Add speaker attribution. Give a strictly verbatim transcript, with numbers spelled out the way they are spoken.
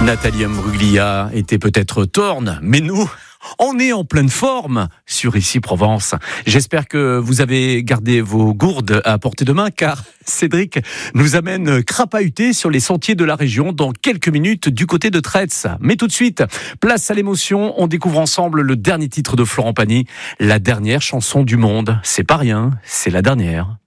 Speaker 1: Nathalie Imbruglia était peut-être torne, mais nous, on est en pleine forme sur Ici Provence. J'espère que vous avez gardé vos gourdes à portée de main, car Cédric nous amène crapahuter sur les sentiers de la région dans quelques minutes du côté de Traits. Mais tout de suite, place à l'émotion, on découvre ensemble le dernier titre de Florent Pagny, la dernière chanson du monde. C'est pas rien, c'est la dernière.